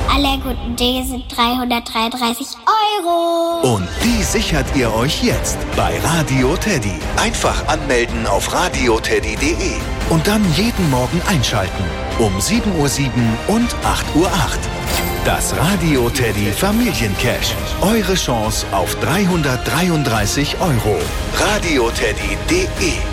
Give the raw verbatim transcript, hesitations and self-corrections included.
Alle guten Dinge sind dreihundertdreiunddreißig Euro. Und die sichert ihr euch jetzt bei Radio Teddy. Einfach anmelden auf radio teddy punkt de und dann jeden Morgen einschalten. Um sieben Uhr sieben und acht Uhr acht. Das Radio Teddy Familiencash. Eure Chance auf dreihundertdreiunddreißig Euro. radio teddy punkt de